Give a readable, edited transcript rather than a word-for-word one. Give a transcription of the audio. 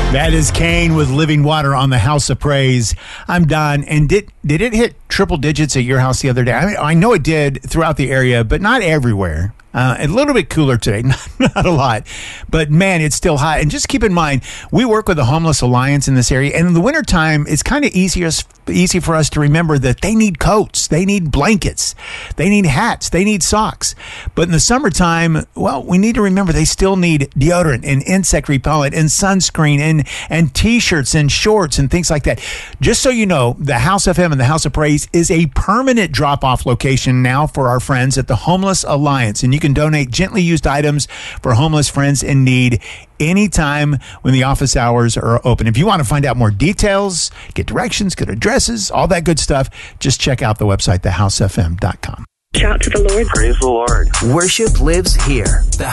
That is Kane with Living Water on the House of Praise. I'm Don. And did it hit triple digits at your house the other day? I know it did throughout the area, but not everywhere. A little bit cooler today, not a lot. But, man, it's still hot. And just keep in mind, we work with the Homeless Alliance in this area. And in the wintertime, it's kind of easy for us to remember that they need coats. They need blankets. They need hats. They need socks. But in the summertime, well, we need to remember they still need deodorant and insect repellent and sunscreen and T-shirts and shorts and things like that. Just so you know, the House FM and the House of Praise is a permanent drop-off location now for our friends at the Homeless Alliance. And you can donate gently used items for homeless friends in need anytime when the office hours are open. If you want to find out more details, get directions, get addresses, all that good stuff, just check out the website, thehousefm.com. Shout to the Lord. Praise the Lord. Worship lives here.